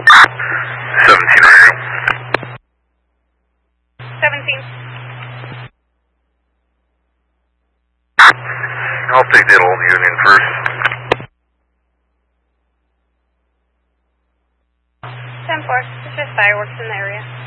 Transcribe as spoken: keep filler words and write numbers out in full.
seventeen radio. seventeen. I'll take that Old Union first. ten four. It's just fireworks in the area.